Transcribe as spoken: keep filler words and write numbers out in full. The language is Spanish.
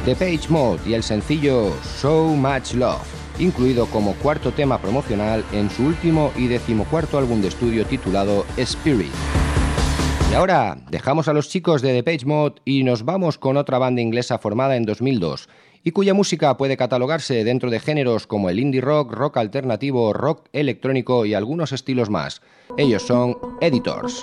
Depeche Mode y el sencillo So Much Love, incluido como cuarto tema promocional en su último y decimocuarto álbum de estudio titulado Spirit. Y ahora dejamos a los chicos de Depeche Mode y nos vamos con otra banda inglesa formada en dos mil dos y cuya música puede catalogarse dentro de géneros como el indie rock, rock alternativo, rock electrónico y algunos estilos más. Ellos son Editors.